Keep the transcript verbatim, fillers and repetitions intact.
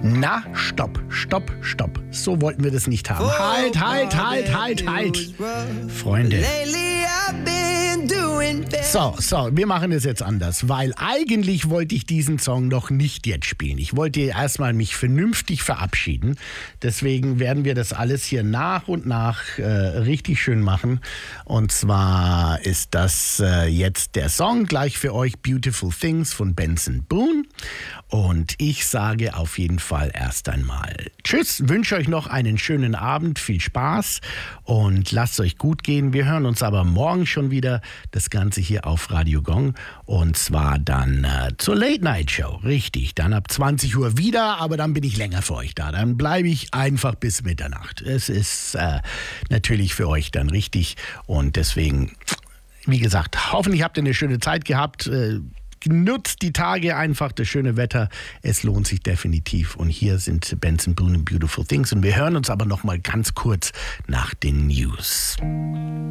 Na, stopp, stopp, stopp. So wollten wir das nicht haben. Halt, halt, halt, halt, halt. Freunde. So, so, wir machen es jetzt anders, weil eigentlich wollte ich diesen Song noch nicht jetzt spielen. Ich wollte erstmal mich vernünftig verabschieden. Deswegen werden wir das alles hier nach und nach äh, richtig schön machen. Und zwar ist das äh, jetzt der Song gleich für euch, Beautiful Things von Benson Boone. Und ich sage auf jeden Fall erst einmal Tschüss, wünsche euch noch einen schönen Abend, viel Spaß und lasst es euch gut gehen. Wir hören uns aber morgen schon wieder, das Ganze hier auf Radio Gong, und zwar dann äh, zur Late Night Show, richtig, dann ab zwanzig Uhr wieder, aber dann bin ich länger für euch da, dann bleibe ich einfach bis Mitternacht. Es ist äh, natürlich für euch dann richtig und deswegen, wie gesagt, hoffentlich habt ihr eine schöne Zeit gehabt. äh, Nutzt die Tage einfach, das schöne Wetter. Es lohnt sich definitiv. Und hier sind Benson Boone und Beautiful Things. Und wir hören uns aber noch mal ganz kurz nach den News.